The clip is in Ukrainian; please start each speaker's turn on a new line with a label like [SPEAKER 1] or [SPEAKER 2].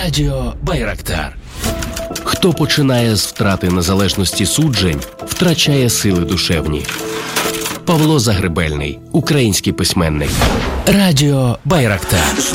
[SPEAKER 1] Радіо Байрактар. Хто починає з втрати незалежності суджень, втрачає сили душевні. Павло Загребельний, український письменник. Радіо Байрактар.